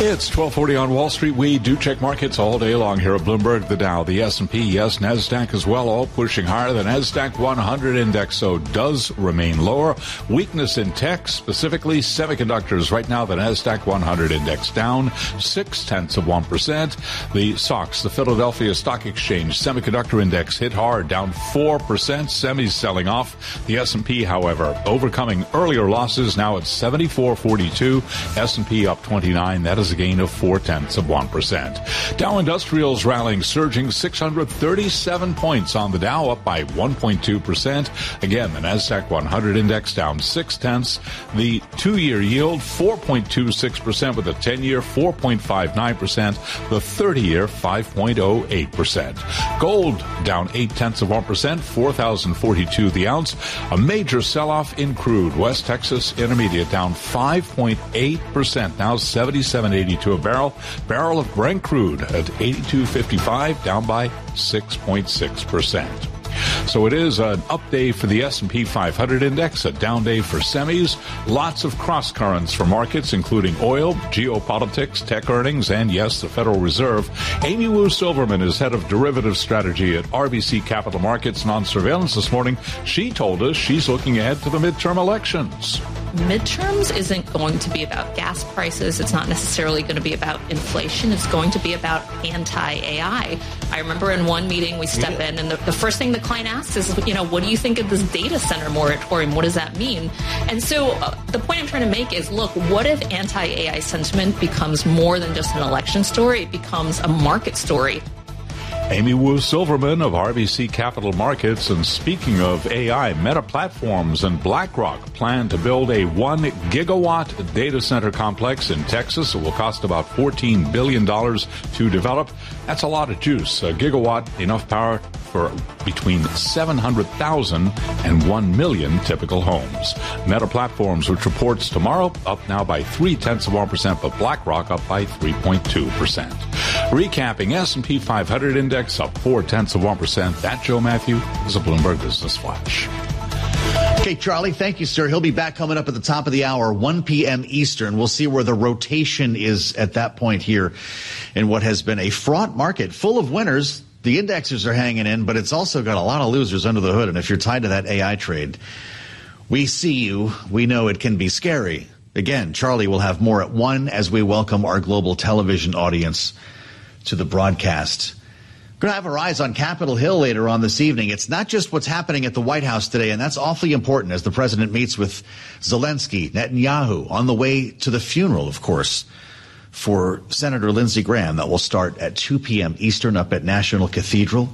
It's 1240 on Wall Street. We do check markets all day long here at Bloomberg. The Dow, the S&P, yes, NASDAQ as well, all pushing higher. The NASDAQ 100 index, so does remain lower. Weakness in tech, specifically semiconductors. Right now, the NASDAQ 100 index down 0.6%. The SOX, the Philadelphia Stock Exchange Semiconductor Index, hit hard, down 4%. Semis selling off. The S&P, however, overcoming earlier losses, now at 74.42. S&P up 29. That is a gain of 0.4%. Dow Industrials rallying, surging 637 points on the Dow, up by 1.2%. Again, the NASDAQ 100 index down 0.6. The 2-year yield 4.26%, with the 10-year 4.59%. The 30-year 5.08%. Gold down 0.8%, 4,042 the ounce. A major sell-off in crude. West Texas Intermediate down 5.8%, now 77.82 a barrel. Barrel of Brent crude at 82.55, down by 6.6%. So it is an up day for the S&P 500 index, a down day for semis. Lots of cross currents for markets, including oil, geopolitics, tech earnings, and yes, the Federal Reserve. Amy Wu Silverman is head of derivative strategy at RBC Capital Markets, and on surveillance this morning, she told us she's looking ahead to the midterm elections. Midterms isn't going to be about gas prices. It's not necessarily going to be about inflation. It's going to be about anti-AI. I remember in one meeting we step in, and the first thing the client asks is, what do you think of this data center moratorium? What does that mean? And so the point I'm trying to make is, look, what if anti-AI sentiment becomes more than just an election story? It becomes a market story. Amy Wu Silverman of RBC Capital Markets. And speaking of AI, Meta Platforms and BlackRock plan to build a 1 gigawatt data center complex in Texas. It will cost about $14 billion to develop. That's a lot of juice. A gigawatt, enough power for between 700,000 and 1 million typical homes. Meta Platforms, which reports tomorrow, up now by 0.3%, but BlackRock up by 3.2%. Recapping, S&P 500 index up 0.4%. That, Joe Matthew, is a Bloomberg Business Flash. Okay, Charlie, thank you, sir. He'll be back coming up at the top of the hour, 1 p.m. Eastern. We'll see where the rotation is at that point here in what has been a fraught market full of winners. The indexes are hanging in, but it's also got a lot of losers under the hood. And if you're tied to that AI trade, we see you. We know it can be scary. Again, Charlie will have more at 1 as we welcome our global television audience to the broadcast. We're going to have our eyes on Capitol Hill later on this evening. It's not just what's happening at the White House today, and that's awfully important as the president meets with Zelensky, Netanyahu, on the way to the funeral, of course, for Senator Lindsey Graham. That will start at 2 p.m. Eastern up at National Cathedral.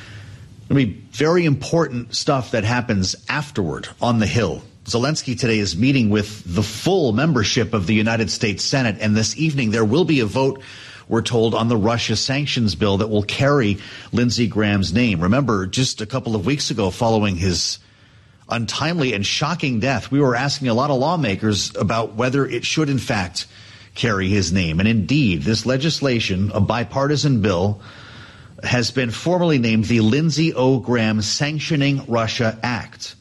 It'll be very important stuff that happens afterward on the Hill. Zelensky today is meeting with the full membership of the United States Senate, and this evening there will be a vote, we're told, on the Russia sanctions bill that will carry Lindsey Graham's name. Remember, just a couple of weeks ago, following his untimely and shocking death, we were asking a lot of lawmakers about whether it should, in fact, carry his name. And indeed, this legislation, a bipartisan bill, has been formally named the Lindsey O. Graham Sanctioning Russia Act.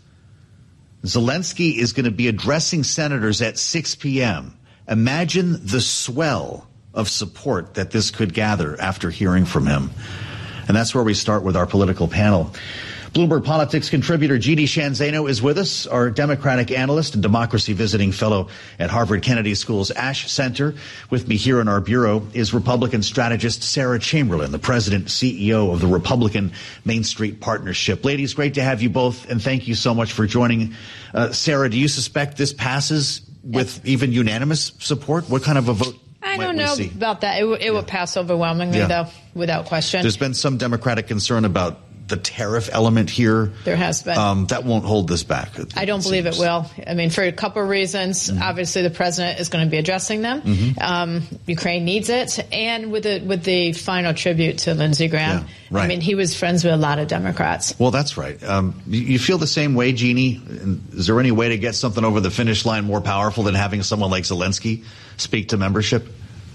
Zelensky is going to be addressing senators at 6 p.m. Imagine the swell of support that this could gather after hearing from him. And that's where we start with our political panel. Bloomberg Politics contributor Jeannie Sheehan Zaino is with us, our Democratic analyst and democracy visiting fellow at Harvard Kennedy School's Ash Center. With me here in our bureau is Republican strategist Sarah Chamberlain, the president CEO of the Republican Main Street Partnership. Ladies, great to have you both, and thank you so much for joining. Sarah, do you suspect this passes with even unanimous support? What kind of a vote? I don't know about that. It would pass overwhelmingly, though, without question. There's been some Democratic concern about the tariff element here. There has been. That won't hold this back. I don't believe it will. I mean, for a couple of reasons. Mm-hmm. Obviously, the president is going to be addressing them. Mm-hmm. Ukraine needs it. And with the final tribute to Lindsey Graham, yeah, right. I mean, he was friends with a lot of Democrats. Well, that's right. You feel the same way, Jeannie? Is there any way to get something over the finish line more powerful than having someone like Zelensky speak to membership?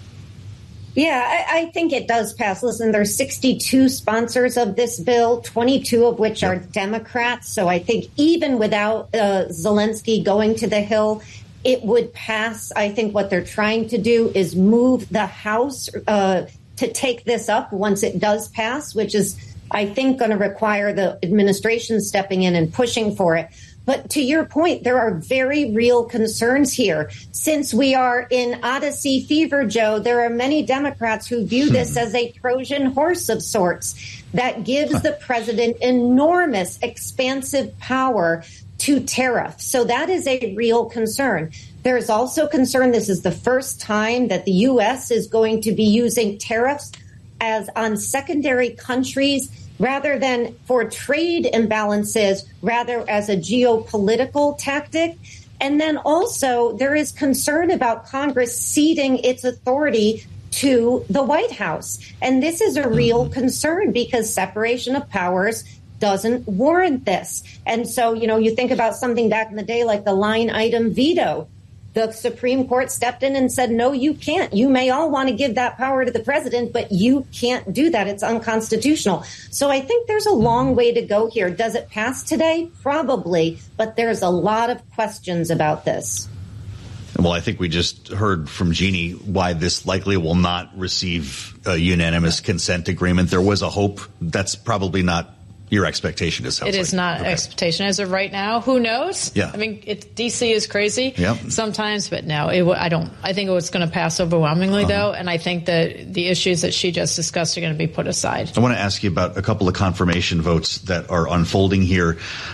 Yeah, I think it does pass. Listen, there's 62 sponsors of this bill, 22 of which are Democrats. So I think even without Zelensky going to the Hill, it would pass. I think what they're trying to do is move the House to take this up once it does pass, which is, I think, going to require the administration stepping in and pushing for it. But to your point, there are very real concerns here. Since we are in Odyssey fever, Joe, there are many Democrats who view this as a Trojan horse of sorts that gives the president enormous, expansive power to tariff. So that is a real concern. There is also concern this is the first time that the U.S. is going to be using tariffs as on secondary countries rather than for trade imbalances, rather as a geopolitical tactic. And then also there is concern about Congress ceding its authority to the White House. And this is a real concern because separation of powers doesn't warrant this. And so, you think about something back in the day like the line item veto. The Supreme Court stepped in and said, no, you can't. You may all want to give that power to the president, but you can't do that. It's unconstitutional. So I think there's a long way to go here. Does it pass today? Probably. But there's a lot of questions about this. Well, I think we just heard from Jeannie why this likely will not receive a unanimous consent agreement. There was a hope. That's probably not your expectation. It is not expectation as of right now. Who knows? Yeah. I mean, DC is crazy sometimes, but no, I don't. I think it's going to pass overwhelmingly, though, and I think that the issues that she just discussed are going to be put aside. I want to ask you about a couple of confirmation votes that are unfolding here.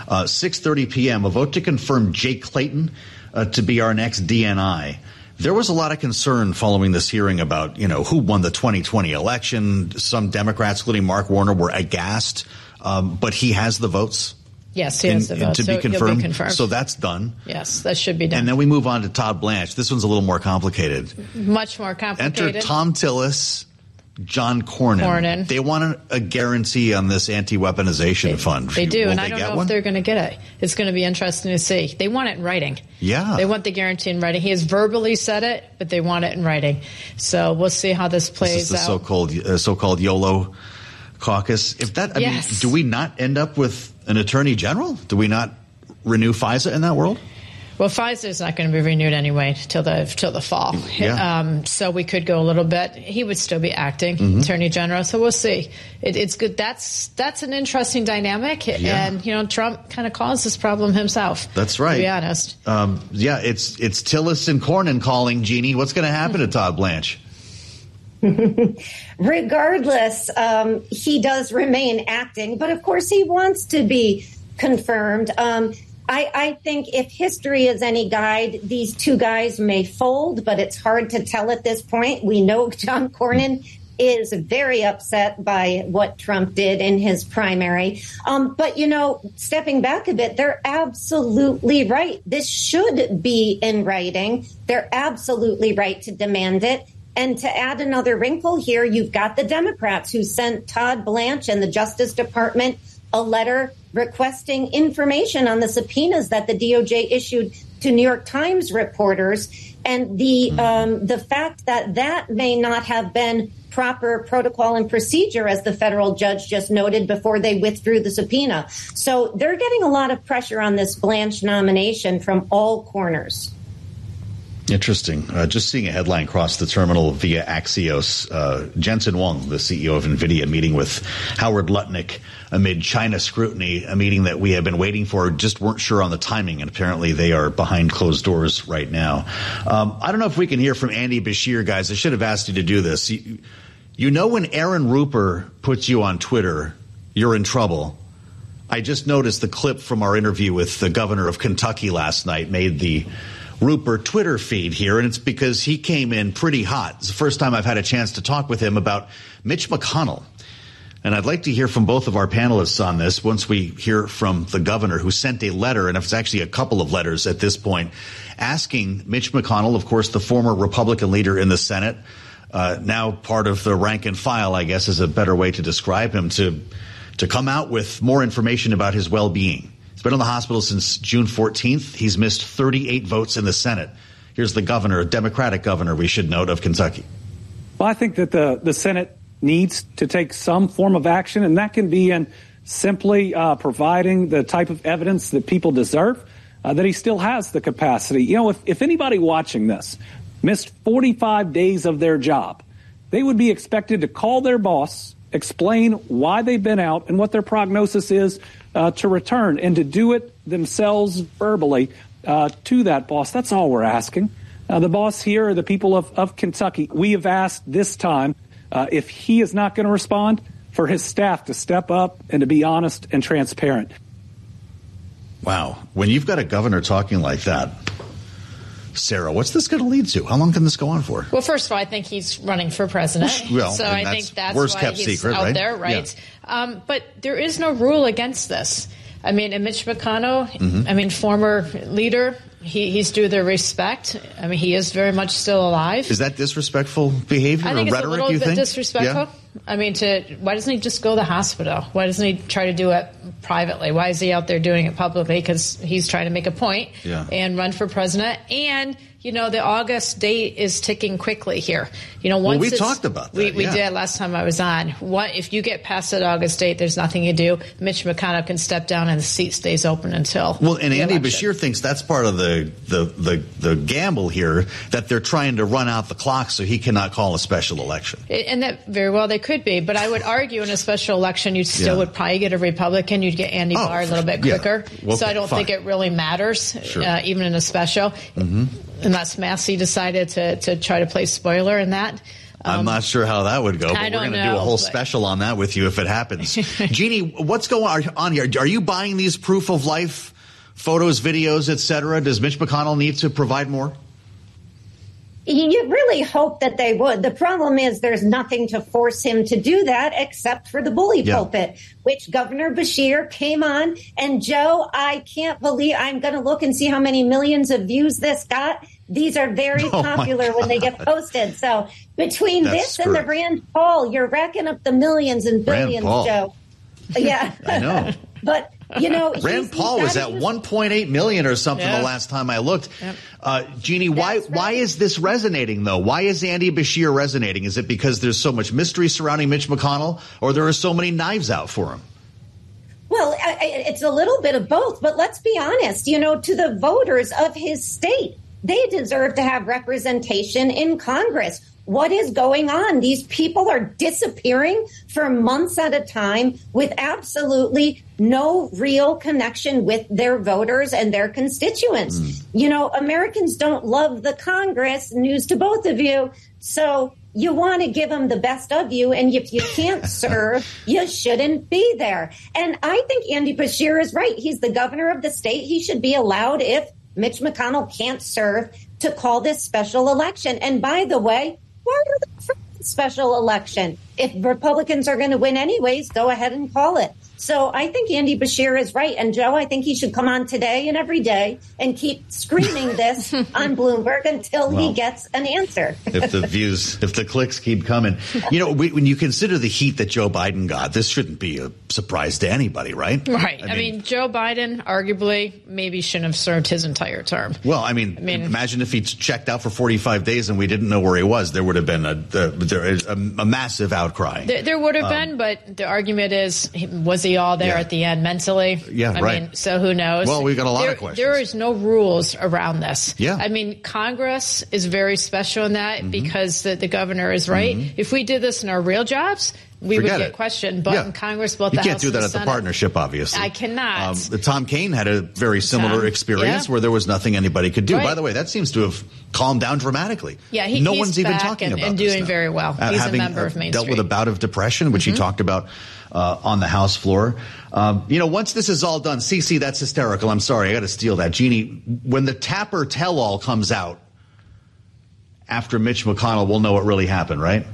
6:30 p.m., a vote to confirm Jake Clayton to be our next DNI. There was a lot of concern following this hearing about, who won the 2020 election. Some Democrats, including Mark Warner, were aghast. But he has the votes. Yes, he has the votes. To be confirmed. So that's done. Yes, that should be done. And then we move on to Todd Blanche. This one's a little more complicated. Much more complicated. Enter Tom Tillis, John Cornyn. They want a guarantee on this anti-weaponization fund. They do, and I don't know if they're going to get it. It's going to be interesting to see. They want it in writing. Yeah. They want the guarantee in writing. He has verbally said it, but they want it in writing. So we'll see how this plays out. This is the so-called YOLO caucus. If that, I mean, do we not end up with an attorney general? Do we not renew FISA in that world? Well, FISA is not going to be renewed anyway till the fall. Yeah. So we could go a little bit. He would still be acting attorney general. So we'll see. It's good. That's an interesting dynamic. Yeah. And Trump kind of caused this problem himself. That's right. To be honest. It's Tillis and Cornyn calling. Jeannie, what's going to happen to Todd Blanche? Regardless, he does remain acting, but of course he wants to be confirmed. I think if history is any guide, these two guys may fold, but it's hard to tell at this point. We know John Cornyn is very upset by what Trump did in his primary. But, stepping back a bit, they're absolutely right. This should be in writing. They're absolutely right to demand it. And to add another wrinkle here, you've got the Democrats who sent Todd Blanche and the Justice Department a letter requesting information on the subpoenas that the DOJ issued to New York Times reporters. And the fact that may not have been proper protocol and procedure, as the federal judge just noted, before they withdrew the subpoena. So they're getting a lot of pressure on this Blanche nomination from all corners. Interesting. Just seeing a headline cross the terminal via Axios. Jensen Huang, the CEO of NVIDIA, meeting with Howard Lutnick amid China scrutiny, a meeting that we have been waiting for, just weren't sure on the timing, and apparently they are behind closed doors right now. I don't know if we can hear from Andy Bashir, guys. I should have asked you to do this. When Aaron Rupert puts you on Twitter, you're in trouble. I just noticed the clip from our interview with the governor of Kentucky last night made the Rupert Twitter feed here, and it's because he came in pretty hot. It's the first time I've had a chance to talk with him about Mitch McConnell. And I'd like to hear from both of our panelists on this once we hear from the governor, who sent a letter, and it's actually a couple of letters at this point, asking Mitch McConnell, of course, the former Republican leader in the Senate, now part of the rank and file, I guess is a better way to describe him, to come out with more information about his well-being. Been in the hospital since June 14th. He's missed 38 votes in the Senate. Here's the governor, a Democratic governor, we should note, of Kentucky. Well, I think that the Senate needs to take some form of action, and that can be in simply providing the type of evidence that people deserve. that he still has the capacity. You know, if anybody watching this missed 45 days of their job, they would be expected to call their boss, explain why they've been out and what their prognosis is to return, and to do it themselves verbally to that boss. That's all we're asking. The boss here are the people of Kentucky. We have asked this time, if he is not going to respond, for his staff to step up and to be honest and transparent. Wow. When you've got a governor talking like that, Sarah, what's this going to lead to? How long can this go on for? Well, first of all, I think he's running for president. Well, so I think that's worst why kept he's secret, out right? there, right? Yeah. But there is no rule against this. I mean, and Mitch McConnell, former leader, he's due their respect. I mean, he is very much still alive. Is that disrespectful behavior I think or it's rhetoric, a little you bit think? disrespectful. Yeah. I mean, why doesn't he just go to the hospital? Why doesn't he try to do it privately? Why is he out there doing it publicly? Because he's trying to make a point and run for president. And, you know, the August date is ticking quickly here. You know, once we talked about that. We did last time I was on. If you get past that August date, there's nothing you do. Mitch McConnell can step down and the seat stays open until. Well, and Andy election. Beshear thinks that's part of the gamble here, that they're trying to run out the clock so he cannot call a special election. And that very well they could be, but I would argue in a special election you still would probably get a Republican. You'd get Andy Barr a little bit quicker. Well, so I don't think it really matters, even in a special, unless Massey decided to try to play spoiler in that. I'm not sure how that would go, but we're going to do a whole special on that with you if it happens. Jeannie, what's going on here? Are you buying these proof of life photos, videos, etc.? Does Mitch McConnell need to provide more? You really hope that they would. The problem is there's nothing to force him to do that except for the bully pulpit, which Governor Beshear came on. And Joe, I can't believe, I'm going to look and see how many millions of views this got. These are very popular when they get posted. So between this and the Rand Paul, you're racking up the millions and billions, Joe. Yeah. I know. But, you know, Rand Paul was at 1.8 million or something the last time I looked. Jeannie, why is this resonating, though? Why is Andy Beshear resonating? Is it because there's so much mystery surrounding Mitch McConnell, or there are so many knives out for him? Well, it's a little bit of both. But let's be honest, you know, to the voters of his state, they deserve to have representation in Congress. What is going on? These people are disappearing for months at a time with absolutely no real connection with their voters and their constituents. You know, Americans don't love the Congress, news to both of you. So you want to give them the best of you. And if you can't serve, you shouldn't be there. And I think Andy Beshear is right. He's the governor of the state. He should be allowed, if Mitch McConnell can't serve, to call this special election. And by the way, why are they for a special election? If Republicans are going to win anyways, go ahead and call it. So I think Andy Beshear is right. And Joe, I think he should come on today and every day and keep screaming this on Bloomberg until he gets an answer. If the clicks keep coming. You know, when you consider the heat that Joe Biden got, this shouldn't be a surprise to anybody, right? Right. I mean, Joe Biden arguably maybe shouldn't have served his entire term. Well, I mean imagine if he checked out for 45 days and we didn't know where he was. There would have been a massive outcry. There would have been, but the argument is, was he all there at the end mentally? Yeah, I mean, so who knows? Well, we've got a lot of questions. There is no rules around this. Yeah. I mean, Congress is very special in that because the governor is right. If we did this in our real jobs, we would get questioned. But in Congress, both the House and the Senate. You can't do that at the partnership, obviously. I cannot. Tom Kaine had a very similar experience where there was nothing anybody could do. By the way, that seems to have calmed down dramatically. Yeah, no one's even talking about and this doing now. very well. He's a member of Main dealt Street. with a bout of depression, which he talked about on the House floor. You know, once this is all done, Cece, that's hysterical. I'm sorry, I got to steal that. Jeannie, when the Tapper tell-all comes out after Mitch McConnell, we'll know what really happened, right?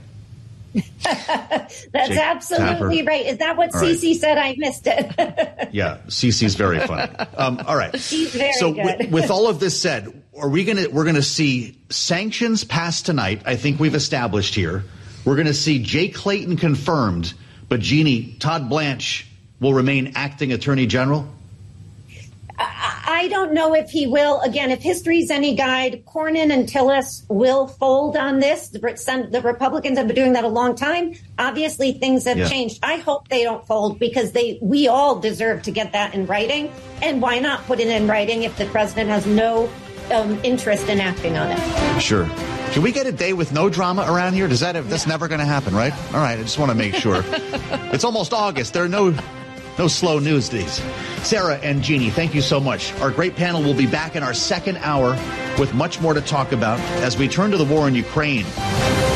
That's absolutely right. Is that what Cece said? I missed it. Yeah, Cece's very funny. All right. She's very good. with all of this said, we're gonna see sanctions passed tonight. I think we've established here. We're gonna see Jay Clayton confirmed, but Jeannie, Todd Blanche will remain acting Attorney General. I I don't know if he will. Again, if history's any guide, Cornyn and Tillis will fold on this. The Republicans have been doing that a long time. Obviously, things have changed. I hope they don't fold because we all deserve to get that in writing. And why not put it in writing if the president has no interest in acting on it? Sure. Can we get a day with no drama around here? That's never going to happen, right? All right. I just want to make sure. It's almost August. There are no slow news days. Sarah and Jeannie, thank you so much. Our great panel will be back in our second hour with much more to talk about as we turn to the war in Ukraine.